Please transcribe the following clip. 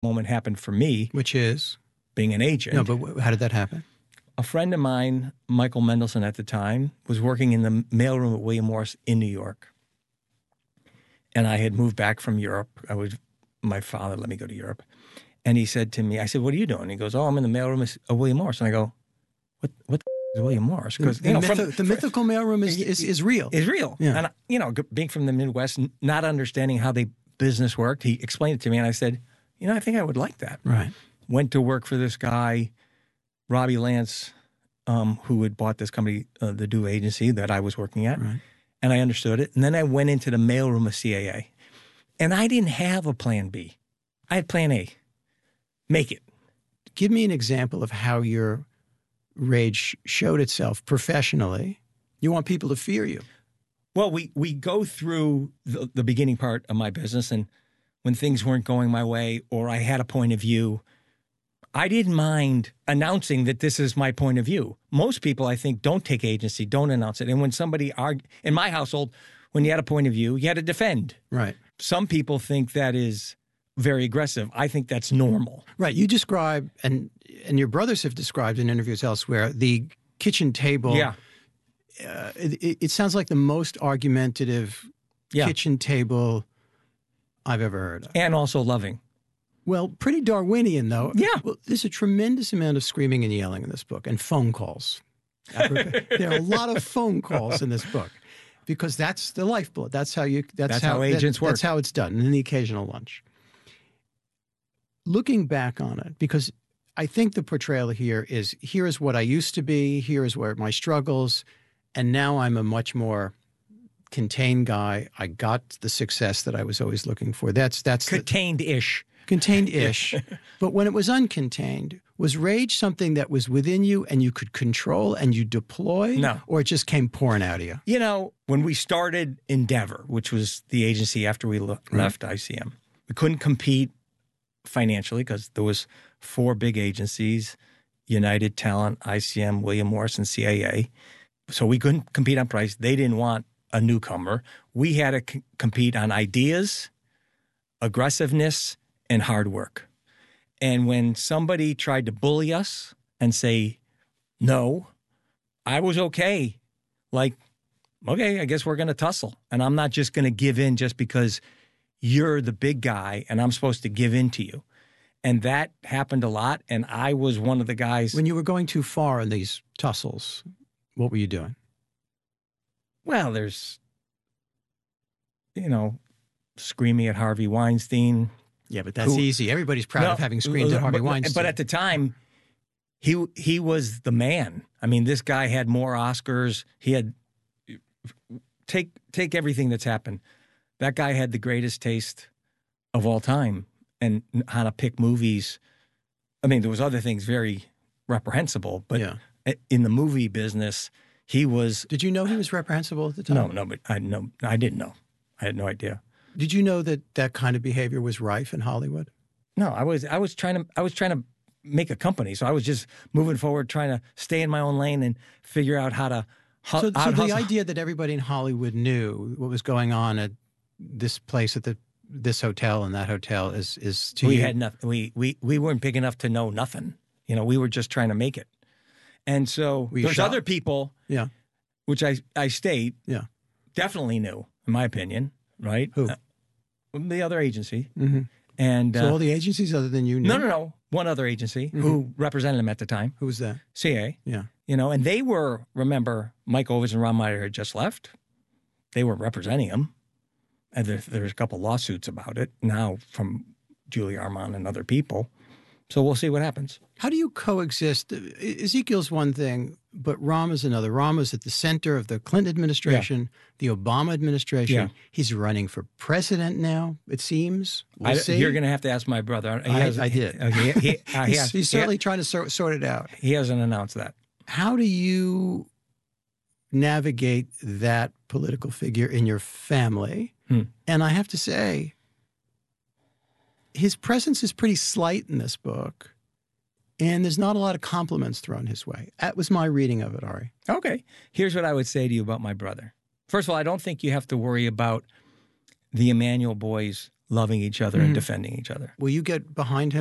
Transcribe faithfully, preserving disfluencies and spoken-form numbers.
moment happened for me. Which is? Being an agent. No, but how did that happen? A friend of mine, Michael Mendelson at the time, was working in the mailroom at William Morris in New York. And I had moved back from Europe. I was, my father let me go to Europe. And he said to me, I said, what are you doing? He goes, oh, I'm in the mailroom of William Morris. And I go, what what the is William Morris? Because the, you know, mytho- from, the from, mythical mailroom is, is, is real. Is real. Yeah. And, you know, being from the Midwest, not understanding how the business worked, he explained it to me. And I said, you know, I think I would like that. Right. Went to work for this guy, Robbie Lance, um, who had bought this company, uh, the Due Agency that I was working at. Right. And I understood it. And then I went into the mailroom of C A A. And I didn't have a plan B. I had plan A. Make it. Give me an example of how your rage showed itself professionally. You want people to fear you. Well, we, we go through the, the beginning part of my business, and when things weren't going my way or I had a point of view, I didn't mind announcing that this is my point of view. Most people, I think, don't take agency, don't announce it. And when somebody argued, in my household, when you had a point of view, you had to defend. Right. Some people think that is very aggressive. I think that's normal. Right. You describe, and and your brothers have described in interviews elsewhere, the kitchen table. Yeah. Uh, it, it sounds like the most argumentative yeah. kitchen table I've ever heard of. And also loving. Well, pretty Darwinian, though. Yeah. Well, there's a tremendous amount of screaming and yelling in this book, and phone calls. There are a lot of phone calls in this book because that's the lifeblood. That's how you. That's, that's how, how agents that, work. That's how it's done, and then the occasional lunch. Looking back on it, because I think the portrayal here is: here is what I used to be. Here is where my struggles, and now I'm a much more contained guy. I got the success that I was always looking for. That's that's contained-ish. Contained-ish. But when it was uncontained, was rage something that was within you and you could control and you deploy? No. Or it just came pouring out of you? You know, when we started Endeavor, which was the agency after we le- Right. left I C M, we couldn't compete financially because there was four big agencies, United Talent, I C M, William Morris, and C A A. So we couldn't compete on price. They didn't want a newcomer. We had to c- compete on ideas, aggressiveness, and hard work. And when somebody tried to bully us and say, no, I was okay. Like, okay, I guess we're going to tussle. And I'm not just going to give in just because you're the big guy and I'm supposed to give in to you. And that happened a lot. And I was one of the guys. When you were going too far in these tussles, what were you doing? Well, there's, you know, screaming at Harvey Weinstein. Yeah, but that's Who, easy. Everybody's proud no, of having screamed at Harvey but, Weinstein. But at the time, he he was the man. I mean, this guy had more Oscars. He had take take everything that's happened. That guy had the greatest taste of all time, and how to pick movies. I mean, there was other things very reprehensible, but yeah. in the movie business, he was. Did you know he was reprehensible at the time? No, no, but I no, I didn't know. I had no idea. Did you know that that kind of behavior was rife in Hollywood? No, I was I was trying to I was trying to make a company, so I was just moving forward, trying to stay in my own lane and figure out how to. Hu- so, so out the hustle. idea that everybody in Hollywood knew what was going on at this place, at the this hotel and that hotel, is is to we you. had nothing. We we we weren't big enough to know nothing. You know, we were just trying to make it, and so Were you there's shocked? other people, Yeah, which I I state, yeah, definitely knew, in my opinion, right? Who? Uh, the other agency. mm-hmm. And So uh, all the agencies other than you knew? no, no, no, one other agency Mm-hmm. who represented him at the time, Who was that? C A A. Yeah. You know, and they were, remember, Mike Ovitz and Ron Meyer had just left. They were representing him. And there, there's a couple lawsuits about it now from Julie Armand and other people. So we'll see what happens. How do you coexist? Ezekiel's one thing, but Rahm is another. Rahm is at the center of the Clinton administration, the Obama administration. Yeah. He's running for president now, it seems. We'll I, see. you're going to have to ask my brother. He I, has- I did. uh, he, he, uh, he he's, has- he's he ha- certainly trying to sort, sort it out. He hasn't announced that. How do you navigate that political figure in your family? Hmm. And I have to say, his presence is pretty slight in this book, and there's not a lot of compliments thrown his way. That was my reading of it, Ari. Okay. Here's what I would say to you about my brother. First of all, I don't think you have to worry about the Emmanuel boys loving each other and defending each other. Will you get behind him